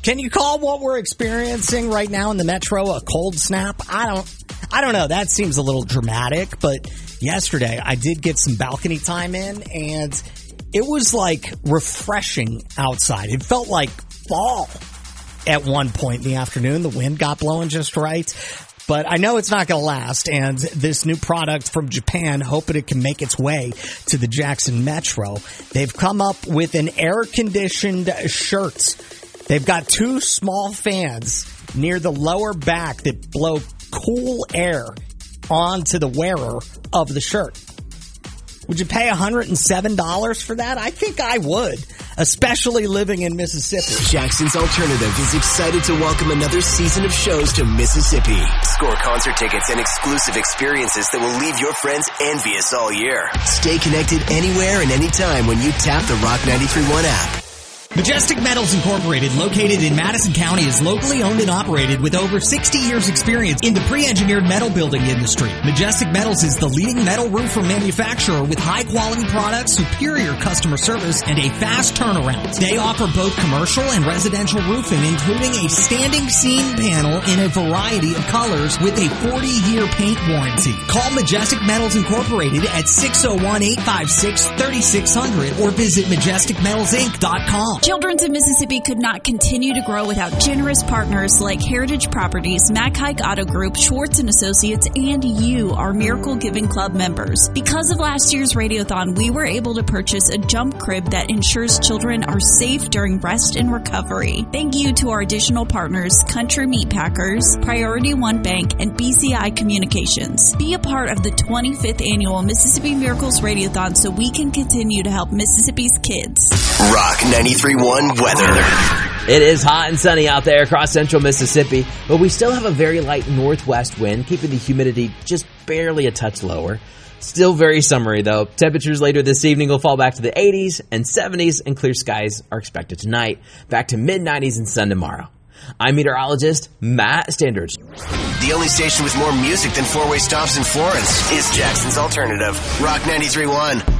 Can you call what we're experiencing right now in the metro a cold snap? I don't know. That seems a little dramatic, but yesterday I did get some balcony time in, and it was like refreshing outside. It felt like fall at one point in the afternoon. The wind got blowing just right. But I know it's not going to last, and this new product from Japan, hoping it can make its way to the Jackson Metro. They've come up with an air-conditioned shirt. They've got 2 small fans near the lower back that blow cool air onto the wearer of the shirt. Would you pay $107 for that? I think I would, especially living in Mississippi. Jackson's Alternative is excited to welcome another season of shows to Mississippi. Score concert tickets and exclusive experiences that will leave your friends envious all year. Stay connected anywhere and anytime when you tap the Rock 93.1 app. Majestic Metals Incorporated, located in Madison County, is locally owned and operated with over 60 years experience in the pre-engineered metal building industry. Majestic Metals is the leading metal roofer manufacturer with high-quality products, superior customer service, and a fast turnaround. They offer both commercial and residential roofing, including a standing seam panel in a variety of colors with a 40-year paint warranty. Call Majestic Metals Incorporated at 601-856-3600 or visit majesticmetalsinc.com. Children's in Mississippi could not continue to grow without generous partners like Heritage Properties, Mack Hike Auto Group, Schwartz & Associates, and you, our Miracle Giving Club members. Because of last year's Radiothon, we were able to purchase a jump crib that ensures children are safe during rest and recovery. Thank you to our additional partners, Country Meat Packers, Priority One Bank, and BCI Communications. Be a part of the 25th annual Mississippi Miracles Radiothon so we can continue to help Mississippi's kids. Rock 93.1 weather. It is hot and sunny out there across central Mississippi, but we still have a very light northwest wind, keeping the humidity just barely a touch lower. Still very summery, though. Temperatures later this evening will fall back to the 80s and 70s, and clear skies are expected tonight. Back to mid-90s and sun tomorrow. I'm meteorologist Matt Standards. The only station with more music than four-way stops in Florence is Jackson's Alternative. Rock 93.1.